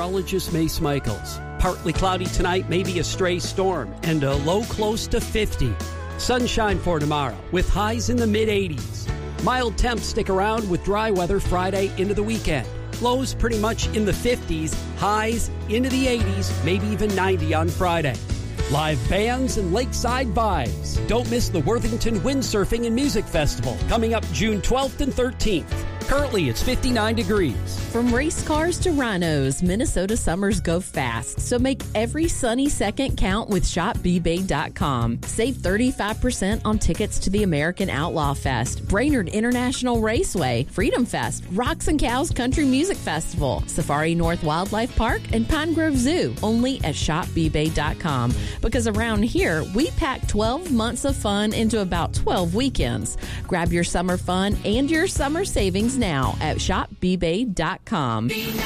meteorologist Mace Michaels. Partly cloudy tonight, maybe a stray storm, and a low close to 50. Sunshine for tomorrow, with highs in the mid-80s. Mild temps stick around with dry weather Friday into the weekend. Lows pretty much in the 50s, highs into the 80s, maybe even 90 on Friday. Live bands and lakeside vibes. Don't miss the Worthington Windsurfing and Music Festival coming up June 12th and 13th. Currently, it's 59 degrees. From race cars to rhinos, Minnesota summers go fast, so make every sunny second count with ShopBbay.com. Save 35% on tickets to the American Outlaw Fest, Brainerd International Raceway, Freedom Fest, Rocks and Cows Country Music Festival, Safari North Wildlife Park, and Pine Grove Zoo, only at ShopBbay.com. Because around here, we pack 12 months of fun into about 12 weekends. Grab your summer fun and your summer savings now at ShopBbay.com.